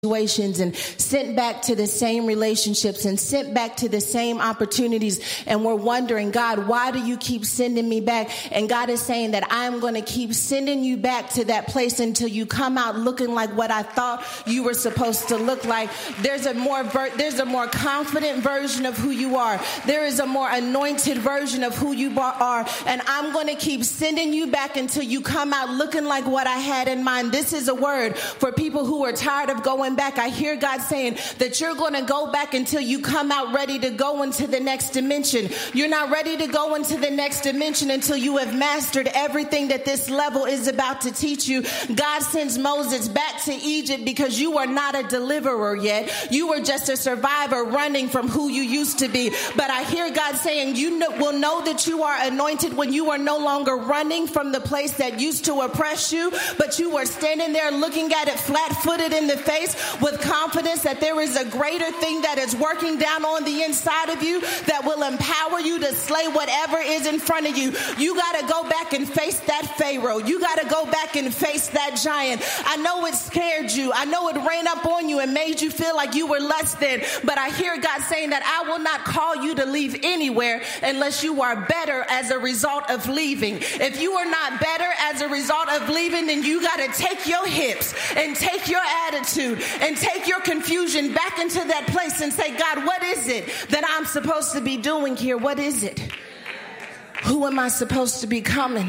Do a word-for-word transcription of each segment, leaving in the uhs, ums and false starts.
situations and sent back to the same relationships and sent back to the same opportunities, and we're wondering, God, why do you keep sending me back? And God is saying that I'm going to keep sending you back to that place until you come out looking like what I thought you were supposed to look like. There's a more ver- there's a more confident version of who you are. There is a more anointed version of who you are, and I'm going to keep sending you back until you come out looking like what I had in mind. This is a word for people who are tired of going back. I hear God saying that you're going to go back until you come out ready to go into the next dimension. You're not ready to go into the next dimension until you have mastered everything that this level is about to teach you. God sends Moses back to Egypt because you are not a deliverer yet. You were just a survivor running from who you used to be. But I hear God saying you know, will know that you are anointed when you are no longer running from the place that used to oppress you, but you are standing there looking at it flat-footed in the face with confidence that there is a greater thing that is working down on the inside of you that will empower you to slay whatever is in front of you. You got to go back and face that Pharaoh. You got to go back and face that giant. I know it scared you. I know it ran up on you and made you feel like you were less than, but I hear God saying that I will not call you to leave anywhere unless you are better as a result of leaving. If you are not better as a result of leaving, then you got to take your hips and take your attitude and take your confusion back into that place and say, God, what is it that I'm supposed to be doing here? What is it? Who am I supposed to be becoming?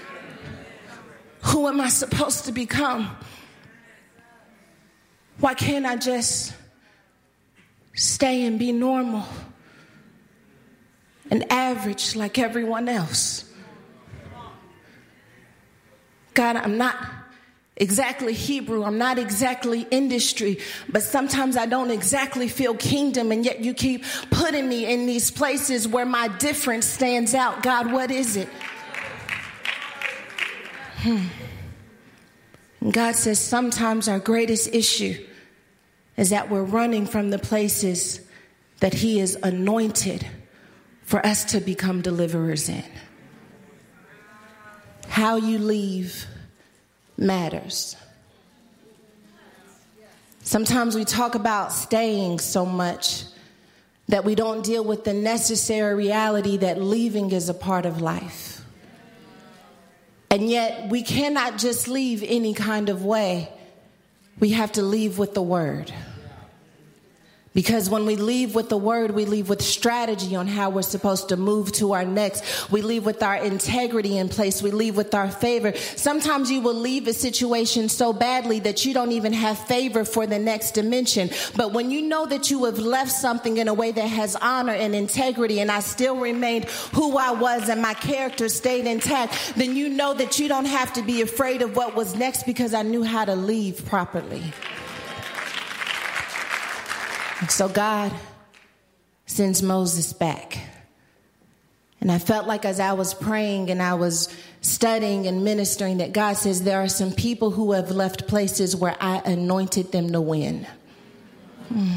Who am I supposed to become? Why can't I just stay and be normal and average like everyone else? God, I'm not exactly Hebrew. I'm not exactly industry, but sometimes I don't exactly feel kingdom, and yet you keep putting me in these places where my difference stands out. God, what is it? Hmm. And God says sometimes our greatest issue is that we're running from the places that he is anointed for us to become deliverers in. How you leave matters. Sometimes we talk about staying so much that we don't deal with the necessary reality that leaving is a part of life. And yet we cannot just leave any kind of way. We have to leave with the word. Because when we leave with the word, we leave with strategy on how we're supposed to move to our next. We leave with our integrity in place. We leave with our favor. Sometimes you will leave a situation so badly that you don't even have favor for the next dimension. But when you know that you have left something in a way that has honor and integrity, and I still remained who I was and my character stayed intact, then you know that you don't have to be afraid of what was next because I knew how to leave properly. So God sends Moses back. And I felt like as I was praying and I was studying and ministering that God says there are some people who have left places where I anointed them to win. Hmm.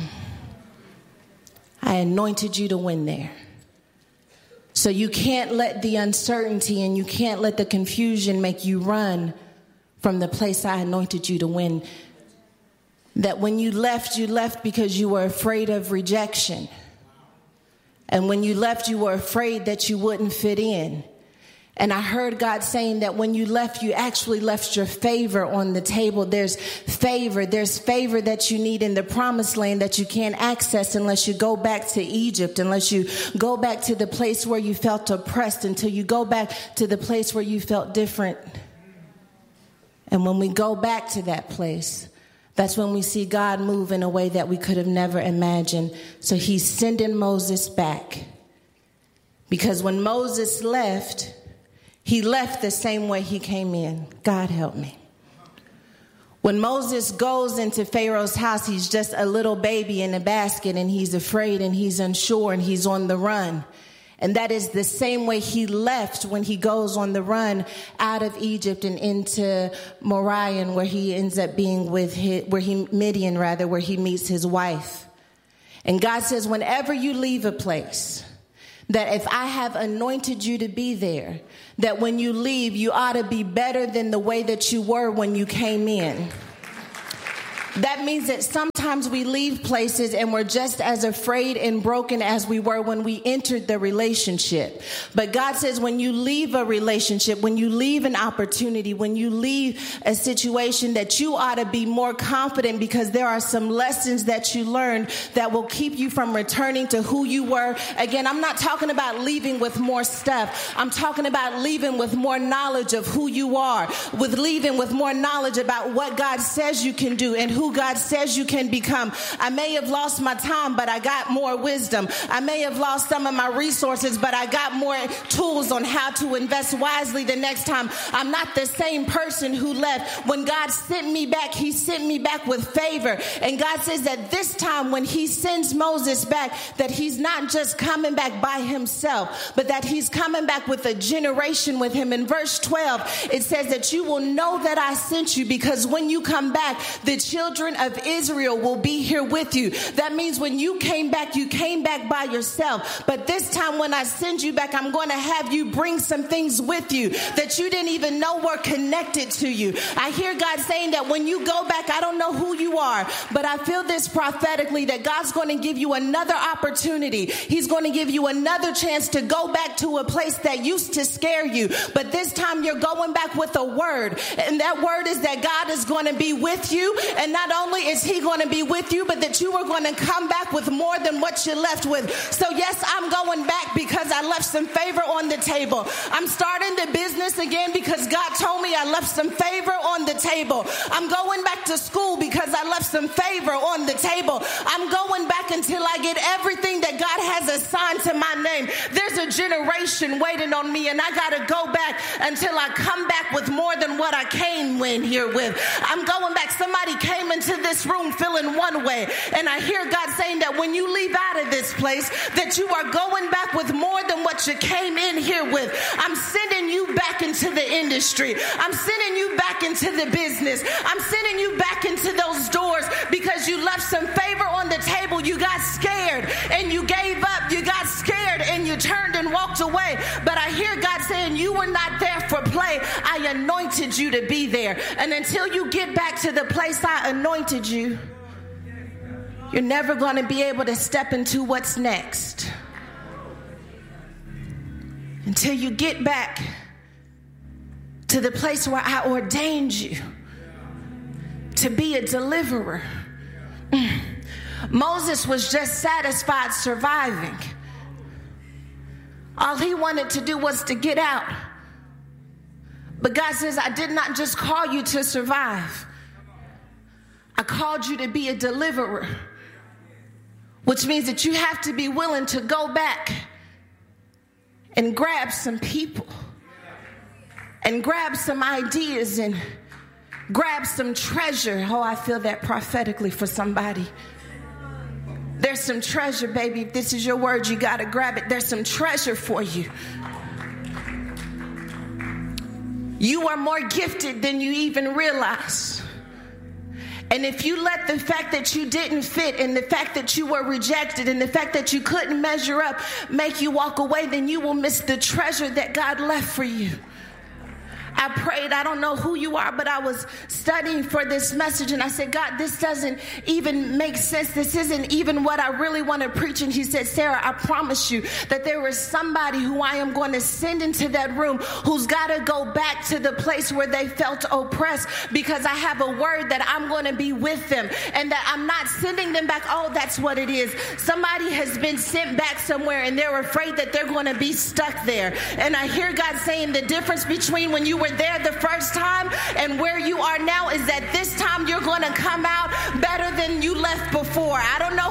I anointed you to win there. So you can't let the uncertainty and you can't let the confusion make you run from the place I anointed you to win. That when you left, you left because you were afraid of rejection. And when you left, you were afraid that you wouldn't fit in. And I heard God saying that when you left, you actually left your favor on the table. There's favor. There's favor that you need in the promised land that you can't access unless you go back to Egypt, unless you go back to the place where you felt oppressed, until you go back to the place where you felt different. And when we go back to that place, that's when we see God move in a way that we could have never imagined. So he's sending Moses back. Because when Moses left, he left the same way he came in. God help me. When Moses goes into Pharaoh's house, he's just a little baby in a basket, and he's afraid and he's unsure and he's on the run. And that is the same way he left when he goes on the run out of Egypt and into Moriah, where he ends up being with his, where he, Midian rather, where he meets his wife. And God says, whenever you leave a place, that if I have anointed you to be there, that when you leave, you ought to be better than the way that you were when you came in. That means that sometimes we leave places and we're just as afraid and broken as we were when we entered the relationship. But God says when you leave a relationship, when you leave an opportunity, when you leave a situation, that you ought to be more confident, because there are some lessons that you learned that will keep you from returning to who you were. Again, I'm not talking about leaving with more stuff. I'm talking about leaving with more knowledge of who you are, with leaving with more knowledge about what God says you can do and who who God says you can become. I may have lost my time, but I got more wisdom. I may have lost some of my resources, but I got more tools on how to invest wisely the next time. I'm not the same person who left. When God sent me back, he sent me back with favor. And God says that this time when he sends Moses back, that he's not just coming back by himself, but that he's coming back with a generation with him. In verse twelve, it says that you will know that I sent you, because when you come back, the children of Israel will be here with you. That means when you came back, you came back by yourself. But this time when I send you back, I'm going to have you bring some things with you that you didn't even know were connected to you. I hear God saying that when you go back, I don't know who you are, but I feel this prophetically, that God's going to give you another opportunity. He's going to give you another chance to go back to a place that used to scare you. But this time you're going back with a word. And that word is that God is going to be with you. And not only is he going to be with you, but that you are going to come back with more than what you left with. So yes, I'm going back because I left some favor on the table. I'm starting the business again because God told me I left some favor on the table. I'm going back to school because I left some favor on the table. I'm going back until I get everything that God has assigned to my name. There's a generation waiting on me, and I got to go back until I come back with more than what I came in here with. I'm going back. Somebody came into this room feeling one way, and I hear God saying that when you leave out of this place, that you are going back with more than what you came in here with. I'm sending you back into the industry. I'm sending you back into the business. I'm sending you back into those doors because you left some favor on the table. You got scared and you gave up. You got scared and you turned and walked away. But I hear God saying you were not there for play. I anointed you to be there. And until you get back to the place I anointed you, you're never going to be able to step into what's next. Until you get back to the place where I ordained you to be a deliverer. Mm. Moses was just satisfied surviving. All he wanted to do was to get out. But God says, I did not just call you to survive. I called you to be a deliverer, which means that you have to be willing to go back and grab some people and grab some ideas and grab some treasure. Oh, I feel that prophetically for somebody. There's some treasure, baby. If this is your word, you got to grab it. There's some treasure for you. You are more gifted than you even realize. And if you let the fact that you didn't fit and the fact that you were rejected and the fact that you couldn't measure up make you walk away, then you will miss the treasure that God left for you. I prayed, I don't know who you are, but I was studying for this message and I said, God, this doesn't even make sense. This isn't even what I really want to preach. And he said, Sarah, I promise you that there is somebody who I am going to send into that room who's got to go back to the place where they felt oppressed, because I have a word that I'm going to be with them and that I'm not sending them back. Oh, that's what it is. Somebody has been sent back somewhere and they're afraid that they're going to be stuck there. And I hear God saying the difference between when you were there the first time and where you are now is that this time you're going to come out better than you left before. I don't know